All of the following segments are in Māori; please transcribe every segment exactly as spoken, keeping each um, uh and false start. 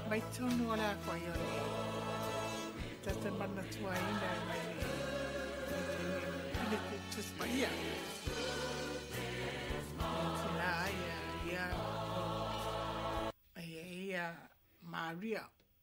mai tonu ala ko yo tata mana tua ina mai ni ni tus paia tina ia ia ia ia Maria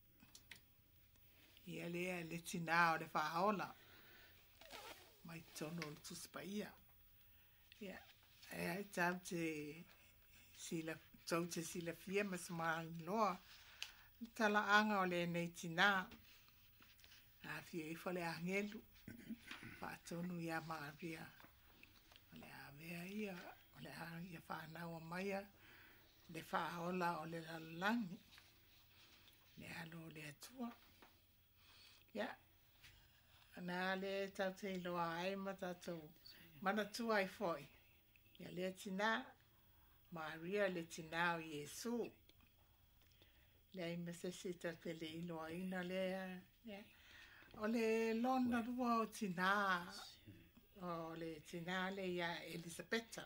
ia le le tina o le faola mai tonu tus paia ia ai tau te sila tau te sila fia mas mai loa tala anga o le nei tina a fia i fale angelu fa tonu ia Maria o le a mea ia o le a ia whanau a maia le whaola o le lalangi le alo le atua ia ana le tau te iloa ai mata tau mana tua i foi ia le tina Maria le tina o Yesu le ai mesesita te le iloa ina le ia o le lona rua o tina o le tina le ia Elisabeta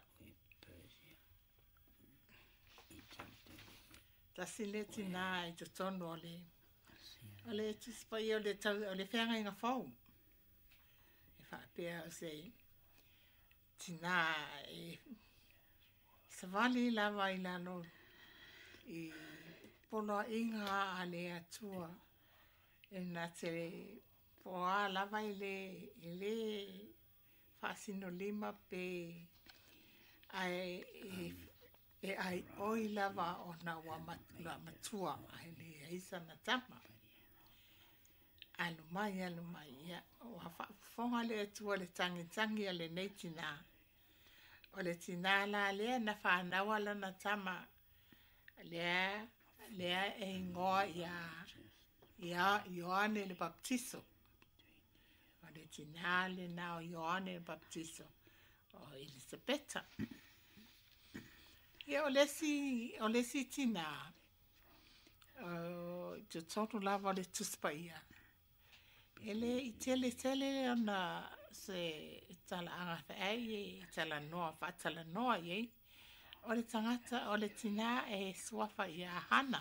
ta sile tina i te tono o le o le tispai o le tau o le whenga inga whau e whapea o se tina e savali lava i lano i polo inga a le atua e na te poa lava i le i le whasino lima pe ai e, e ai oi lava o na wa matua ai le isa na tama alu mai alu mai ia o hafa fonga le atua le tangi tangi ale nei tina o le tina la le na whanawa la na tama le le e ngoa ia ia Ioane le baptiso o le tina le na o Ioane le baptiso o Elisabeta ia o lesi o lesi tina o te totu lava le tuspaia ele i tele tele ona se tala anga fai e tala noa fa tala noa ye o le tangata o le tina e suafa ia hana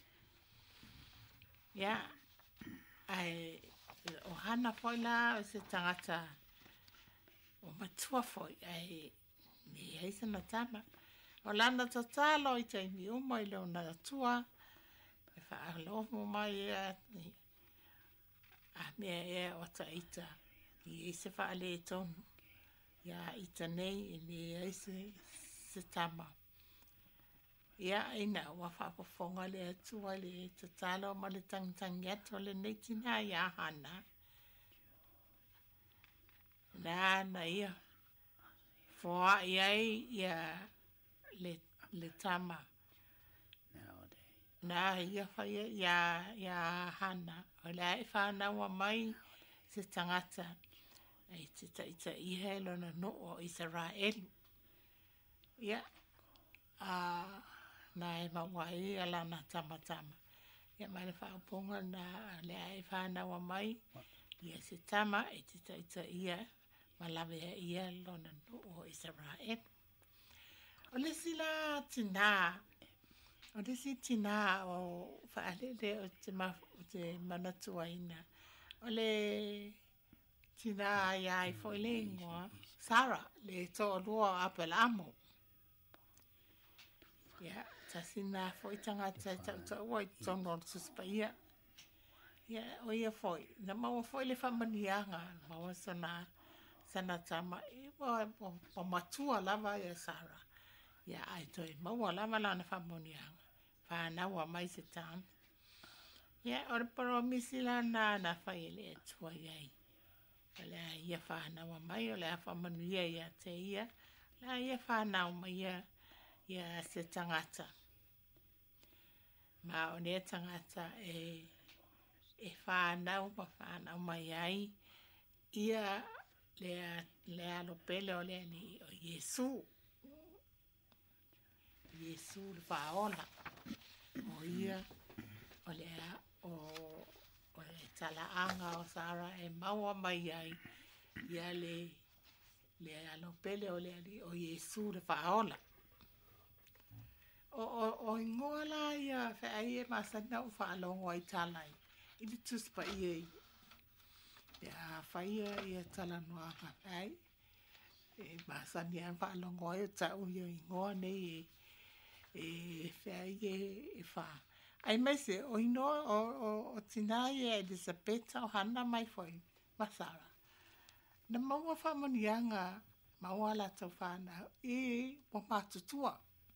ia ai o hana foi la o se tangata o matua foi ai me ai se na tama o lana tatalo i te mi uma i leo na tua e fa alo mo mai ia a mea e o ta ita i eise wha ale tonu ia ita nei i ni eise se tama ia ina wa wha pafonga le atua le ta talo ma le tangtangi ato le nei tina ia hana na na ia fua iai ia le le tama na ia fa ia ia hana o le ai fa na wa mai se tangata ai te ta ita i helo na no o Israel ia a na e ma wai ala na tama tama ia mai le fa ponga na le ai fa na wa mai ia se tama ai te ta ita ia malave ia lo na no o Israel o le sila tina o le si tina o whaalele o te, ma, o te manatua ina o le tina ia i fo le ingoa Sara le to lua apel amo ia ta sina fo i tanga ta ta ta o i tono suspa ia ia o ia fo na maua fo le whamanianga maua sana sana tama i wa matua lava ia Sara ia ai toi maua lava lana whamanianga whanau mai se tan ia ora paro misila na na whai le tua iai le ia whanau mai o le whamanuia ia te ia la ia whanau mai ia ia se tangata ma o ne tangata e e whanau ma whanau mai ai ia le le alo pele o le ni o Yesu Yesu le faola o ia o le o o le tala anga o Sara e maua mai ai ia le le alo pele o le o Yesu le faola o o o ingoa la ia fa ai e masana u fa longo ai talai i li tus pa ia ia fa ia ia tala noa ka ai e masani an fa longo ai ta u ia ingoa nei e e fa ia e fa ai mai se o ino o o o tina ia Elizabeth o hana mai foi masara na maua fa manianga maua la tau fa na e po matutua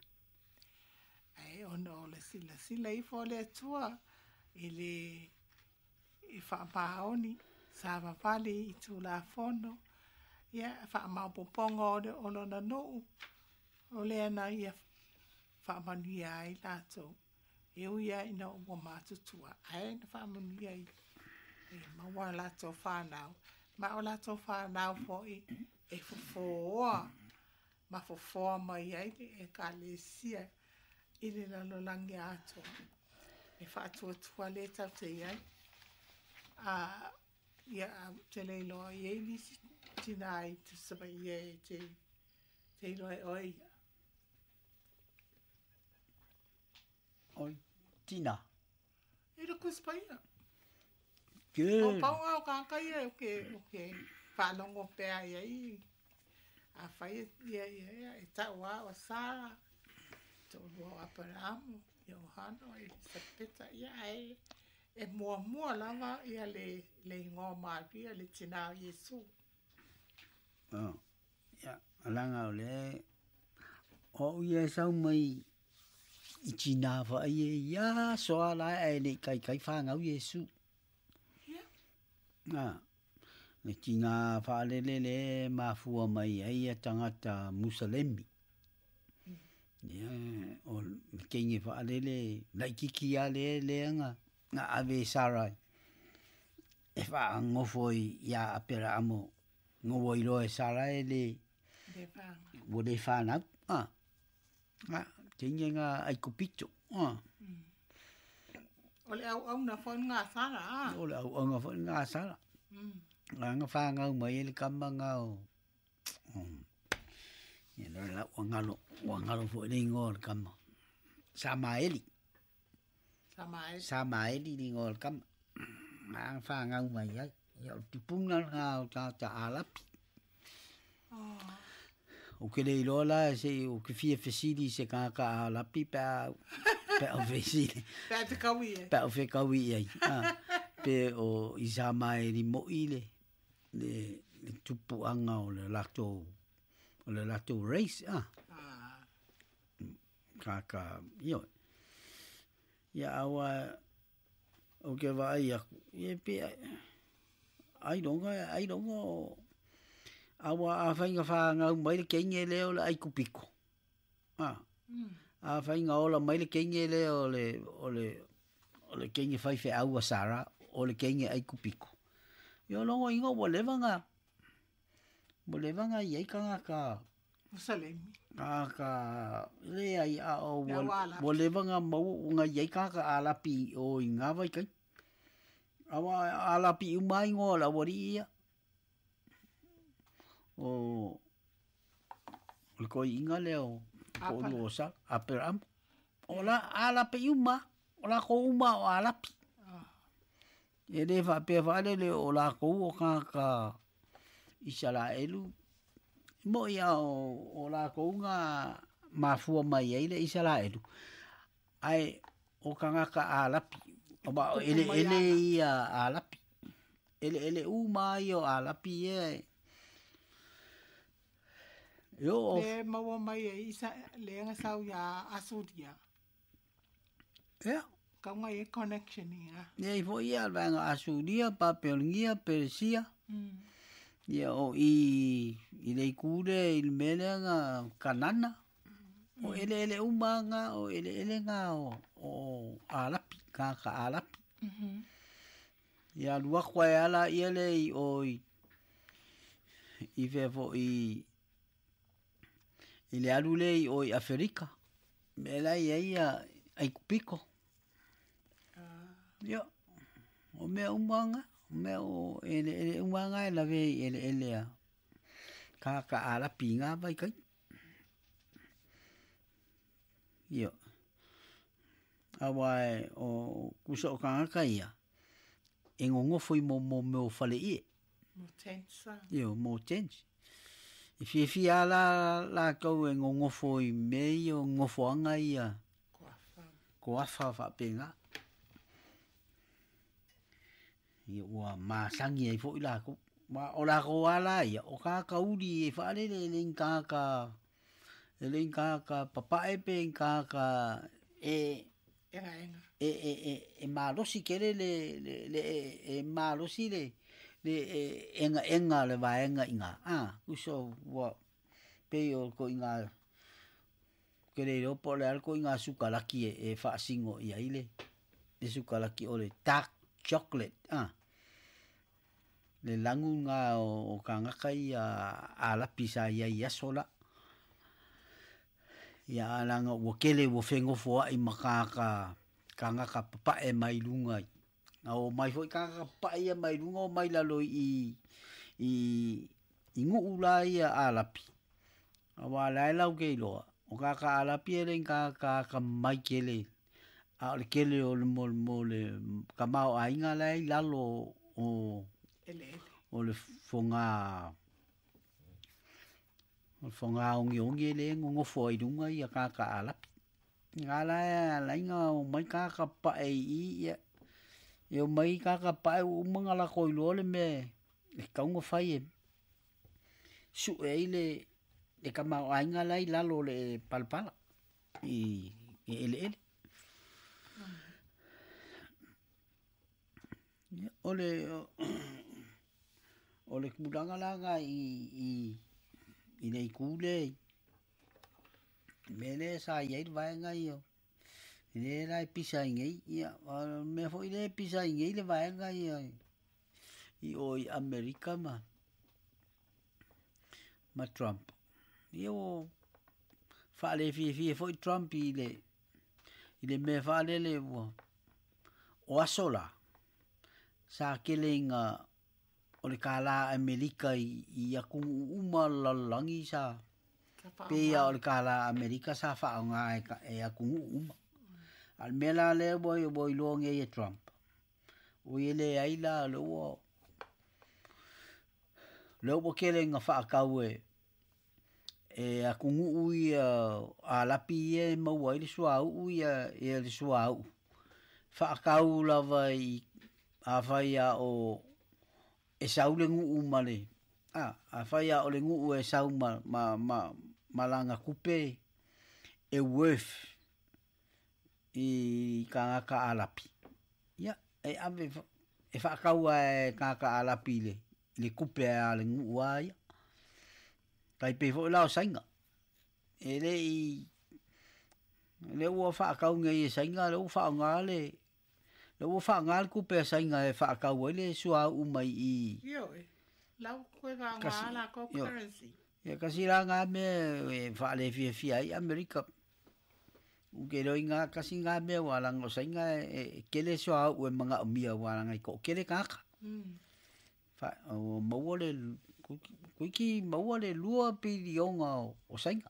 ai ona o le sila sila i fo le tua i le i whaapaoni sa wapale i tū la fono ia whaamaupoponga o le olona nuu o le ana ia whaamanuia ai lātou e uia ina ua mātutua ai na whaamanuia i e maua lātou whanau ma o lātou whanau fo i e fofoa ma fofoa mai ai e ka le sia i le lalolangi ato e whaatua tua le tau te iai a ia te leilo i e nisi tina ai te saba i e te te ilo e oi oi tina e le kuspa ia good o pau au kākai e o ke o ke whalongo pēa ia i a whai ia ia ia e tau a o Sara to lo aparamu ia o hano e sa peta ia e e mua mua lava ia le le ngō māpia le tina o Yesu. oh ya alanga o le o ia sau mai i tina fa ia ia so ala e le kai kai fa ngau Yesu Ia. ah le tina fa le le le mafua mai ai tangata Musalemi ya o kengi fa le le la kiki ale le nga nga ave sarai e fa ngofoi ya apera amo ngoi lo e sarai le De whanga. wo de fa na ah ah kengi nga ai kupito ah O le au au na whon ngā Sara a. o le au nga fa nga sara Mm. nga nga fa nga mai le kamba nga o ya no la ngalo ngalo fo le ngol kamba Samaeli Samai. Samaeli ni ngol kam mang fa ngau mai ya ya tipung na ngau ta ta alap Oh. o ke le lola se o ke fie fesidi se ka ka alapi pa pa o fesidi Pea te kawi e. pa o fe kawi ai ah pe o Isamaeli mo ile le le tupu anga o le lato o le lato race ah Ah. ka ka yo ya awa o ke vai ya e pe ai donga ai donga awa a fainga fa nga mai le kenge le o le ai kupiko ah Mm. a fainga o la mai le kenge le o le o le o le kenge fai fe awa Sara o le kenge ai kupiko yo longo ingo bo levanga bo levanga ye kanga ka Musalemi. ka le ai a o Ia wala. bo levanga mau nga ye ka ka alapi o inga vai kai awa alapi umai ngo la wori ia o le ko inga leo ko Apa. losa aperam ola alapi uma ola ko uma o alapi Ah. e le fa pe fa le le ola ko o ka ka isala elu mo ia o ola ko nga mafua mai ai le isala elu ai o kanga ka alapi o ba ele ele ia alapi ele ele uma io alapi e yo Le maua mai e isa le nga sau ya asudia. ya Kaunga e connection ia. nei fo ia vanga asuria papelingia persia Mm. ia o i i le kure il melenga kanana o ele ele uma nga o ele ele nga o o alapi ka ka alapi Mhm. ia lua kwa ala ia le i o i i ve fo i i le alu le i o i Afrika me la ia ia ai kupiko Ah. ia o me umanga me o ele ele umanga la ve ele ele a ka ka ala pinga vai kai ia Awa o kusa o kangaka ia. E ngongofo i mo mo mo fale ie. Mo tensa. Io, mo tensa. I fie fie ala la kau e ngongofo i mei o ngofo anga ia. Koafa. Koafa fa penga. I ua masangi ai fo i la ko. Ma o la ko ala ia. O kaka uri e fa le le le kaka. E le kaka papa e pe kaka e Enga enga. e e e e malosi kere le le le e malosi le le enga enga le va enga inga ah uso wa pe o ko inga kere ro po le alko inga sukalaki e, e fa singo ia ile e sukalaki o le dark chocolate ah le langu nga o, o kanga kai a ala pisa ia ia sola ia langa wo kele wo fengo fo ai makaka kanga ka papa e mai lunga o mai foi kanga pa ia mai lunga o mai lalo i i ingu ula ia alapi awa lai lau ke lo o kaka alapi ele kaka ka mai kele a le kele o le mol mole ka mau ainga lai lalo o Ele ele. o le fonga o fonga ongi ongi le ngo fo i lunga ia kaka alapi ngala la inga o mai kaka pa e ia eu mai kaka pa o manga la ko lo le me e ka ngo fai e su e le e ka ma ainga la i la lo le palpala i ele ele ole ole kudanga la nga i i i le kule mele sa ia vai nga io le la pisa ngai ia me foi le pisa ngai le vai nga ia i o America ma ma Trump io fa le fi fi foi Trump i le i le me fa le le o asola sa kelinga o le kala America i i aku uma la langi sa pe o le kala America sa fa nga e aku uma al mela le boy boy long e Trump o ele ai la lo lo bo kele nga fa ka we e aku u a la pie mo wa le swa u ya e le swa u fa ka u la vai a vai a o e saule ngu male a a vai a o le ngu e sau ma ma malanga kupe e worth i ka ka alapi ya e ave e fa ka wa ka ka alapi le le kupe a le ngu ai kai pe fo la sainga ele i le wo fa ka nga i sainga le fa nga le le wo fa nga ku pe sainga e fa ka wa le sua u mai i yo la ko ga nga la ko currency ya kasi la nga me fa le fi fi ai America u ke ro inga kasi nga me wala ngo sainga e kele sua u manga mia wala ngai ko kele ka mm fa o mo le ku ki mo le lua pi dionga o sainga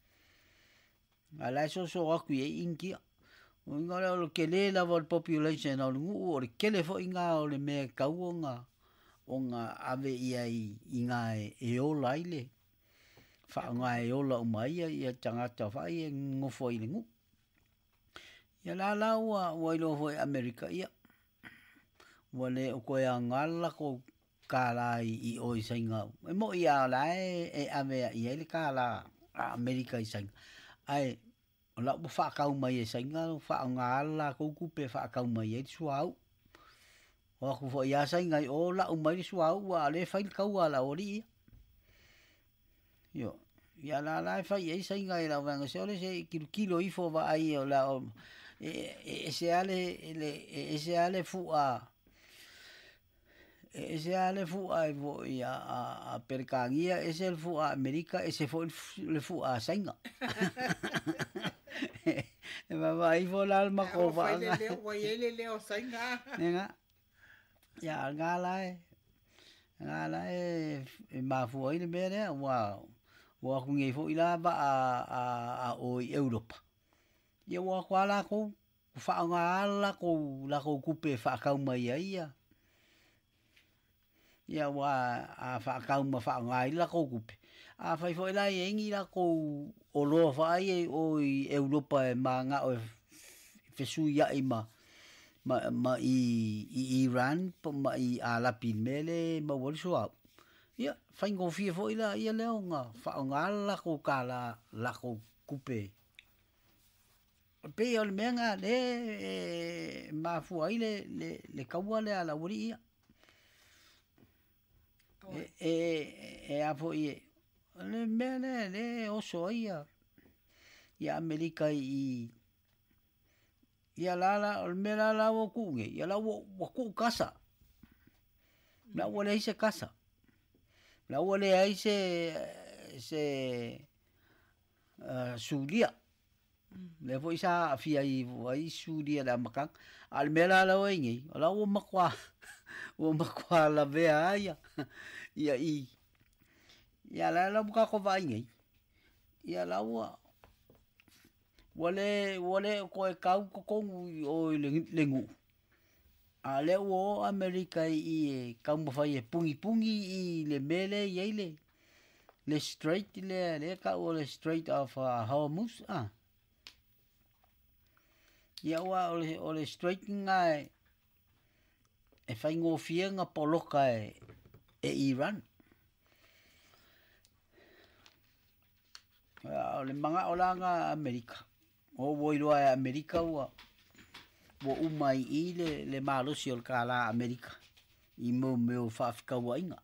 ala so so aku e ingia o inga lo kele la vol population o ngu o kele fo inga o le me kauonga o nga ave ia i inga e o laile fa nga e o la mai ia tangata fa i ngofo i ngu ia la la wa wa lo fo America ia wale o ko ia ngala ko kala i o sainga e mo ia la e ave ia le kala America i sainga ai o la bo fa ka mai e sainga fa ngala ko ku pe fa ka mai e suau o ku fo ia sainga o la o mai suau wa le fa ka wa la ori yo ia la la fa ia sainga la vanga se ole se kilo kilo i fo va ai o la e se ale e se ale fu a e se ale fu a vo ia a percangia e se fu a America e se fu le fu a sainga e va vai vo la alma ko va le le o ele le o sainga nga ya ngala e ngala e ma fu ile bere wa wa ku ngi fu ila ba a a o Europa ye wa kwala ko whaanga lako, lako kupe whaakau mai ia. Ia wa a whaakau ma whaanga i lako kupe. A whai fo ila i engi lako o loa whaai e o i Europa e ma ngā o whesu ia i ma, ma, ma i, i Iran, ma i Alapi mele ma wariso au. Ia, whai ngō fia fo ila ia leo ngā whaanga lako ka la lako kupe. Pe o le mea ngā le e, mafua i le, le, le kaua le ala wari ia. E, e, e apo i e, le mea le, le oso ia. Ia Amerika i, ia lala, o le mea lala o kuunge, ia la o kuu kasa. La o le aise kasa. La o le aise, se, uh, suria. Le fo isa fia i ai suria la makang al mela la wengi la o makwa o makwa la vea ia ia i ia la la buka ko vai ngi ia la o wale wale ko e kau ko ko o lengu a le o America i kau mo fai e pungi pungi i le mele i le le straight le le ka o le straight of uh, Hormuz ah ia wa ole ole straight nga e fai ngō fia nga poloka e, e Iran. Ole manga ola nga Amerika. O woiloa e Amerika ua wo umai i le, le malosi o le kāla Amerika. I mo meo whaafika ua inga.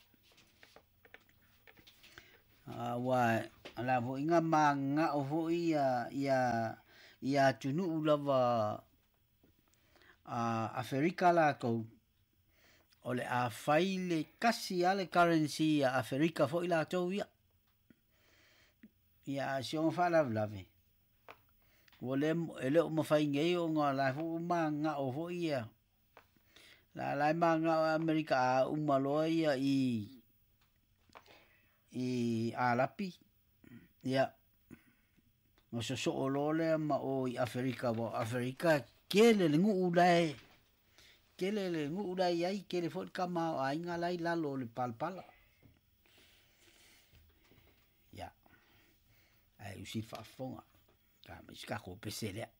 Uh, wa ala vo inga ma nga o vo ia ia ia tunu ulava a Afrika la ko ole a faile kasi ale currency a Afrika fo ila to ia ia sion fala blave wole ele o mafai ngei o nga la fu ma nga o vo ia la la ma nga Amerika a umalo ia i i Alapi ia no so so olole ma o i Afrika bo Afrika kele le ngu ulai kele le ngu ulai ai kele fo kama ai nga lai la lo le palpala ya ai usi fa fonga ka me ska ko pesele